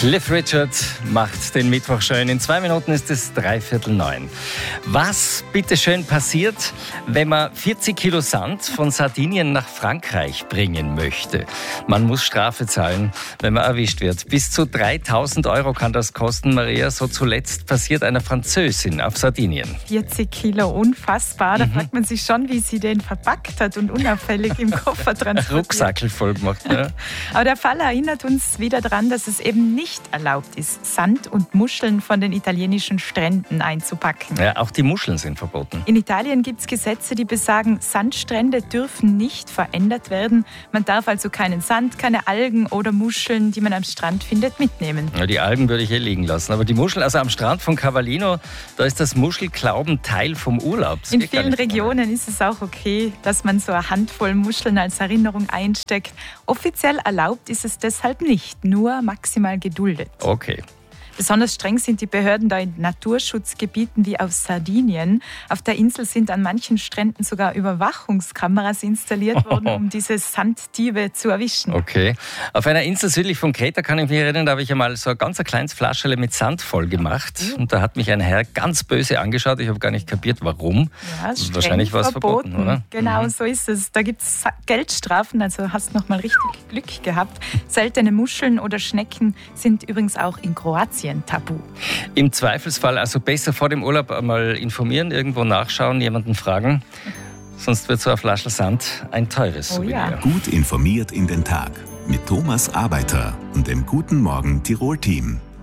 Cliff Richard macht den Mittwoch schön. In 2 Minuten ist es 8:45. Was bitteschön passiert, wenn man 40 Kilo Sand von Sardinien nach Frankreich bringen möchte? Man muss Strafe zahlen, wenn man erwischt wird. Bis zu 3.000 € kann das kosten, Maria. So zuletzt passiert einer Französin auf Sardinien. 40 Kilo, unfassbar. Da fragt man sich schon, wie sie den verpackt hat und unauffällig im Koffer transportiert. Rucksackel voll gemacht, ja. Aber der Fall erinnert uns wieder daran, dass es eben nicht erlaubt ist, Sand und Muscheln von den italienischen Stränden einzupacken. Ja, auch die Muscheln sind verboten. In Italien gibt es Gesetze, die besagen, Sandstrände dürfen nicht verändert werden. Man darf also keinen Sand, keine Algen oder Muscheln, die man am Strand findet, mitnehmen. Ja, die Algen würde ich liegen lassen. Aber die Muscheln, also am Strand von Cavallino, da ist das Muschelklauben Teil vom Urlaub. In vielen Regionen ist es auch okay, dass man so eine Handvoll Muscheln als Erinnerung einsteckt. Offiziell erlaubt ist es deshalb nicht, nur maximal geduldet. Okay. Besonders streng sind die Behörden da in Naturschutzgebieten wie auf Sardinien. Auf der Insel sind an manchen Stränden sogar Überwachungskameras installiert worden, um diese Sanddiebe zu erwischen. Okay. Auf einer Insel südlich von Kreta, kann ich mich erinnern, da habe ich einmal so ein ganz kleines Flascherle mit Sand voll gemacht. Und da hat mich ein Herr ganz böse angeschaut. Ich habe gar nicht kapiert, warum. Ja, wahrscheinlich war es verboten, oder? Genau, so ist es. Da gibt es Geldstrafen, also hast noch mal richtig Glück gehabt. Seltene Muscheln oder Schnecken sind übrigens auch in Kroatien tabu. Im Zweifelsfall also besser vor dem Urlaub einmal informieren, irgendwo nachschauen, jemanden fragen. Sonst wird so ein Flaschel Sand ein teures Souvenir. Ja. Gut informiert in den Tag mit Thomas Arbeiter und dem Guten Morgen Tirol-Team.